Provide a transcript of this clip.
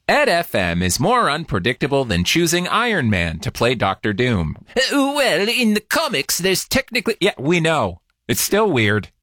Ed FM is more unpredictable than choosing Iron Man to play Doctor Doom. Well, in the comics, there's technically... Yeah, we know. It's still weird.